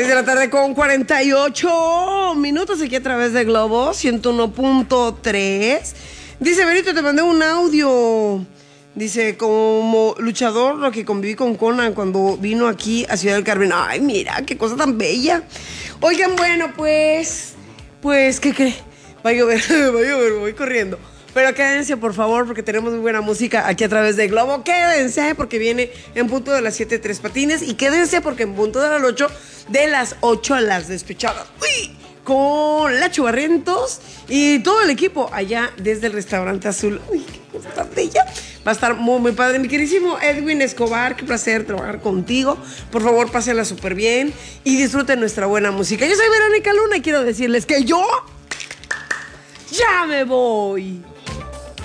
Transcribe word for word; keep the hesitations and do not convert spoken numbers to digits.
seis de la tarde con cuarenta y ocho minutos aquí a través de Globo ciento uno punto tres. Dice Benito, te mandé un audio. Dice, como luchador, lo que conviví con Conan cuando vino aquí a Ciudad del Carmen. Ay, mira, qué cosa tan bella. Oigan, bueno, pues, pues, ¿qué cree? Va a llover, va a llover, voy corriendo. Pero quédense, por favor, porque tenemos muy buena música aquí a través de Globo. Quédense, porque viene en punto de las siete Tres Patines. Y quédense, porque en punto de las ocho, de las ocho las despechadas. ¡Uy! Con la Chubarrientos y todo el equipo allá desde el Restaurante Azul. ¡Uy, qué cosa tan bella! Va a estar muy, muy padre. Mi queridísimo Edwin Escobar, qué placer trabajar contigo. Por favor, pásenla súper bien y disfruten nuestra buena música. Yo soy Verónica Luna y quiero decirles que yo ya me voy.